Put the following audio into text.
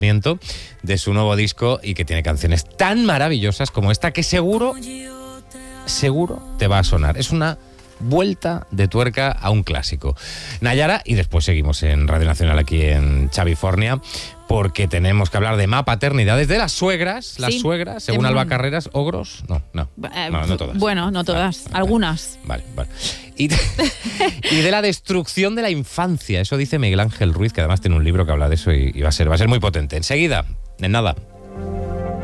de su nuevo disco y que tiene canciones tan maravillosas como esta que seguro te va a sonar. Es una vuelta de tuerca a un clásico. Nayara, y después seguimos en Radio Nacional aquí en Chavifornia, porque tenemos que hablar de paternidades de las suegras. Las suegras, según Alba Carreras, ogros. No todas. Bueno, no todas, algunas. Vale. Y de la destrucción de la infancia. Eso dice Miguel Ángel Ruiz, que además tiene un libro que habla de eso y va a ser muy potente. Enseguida, en nada.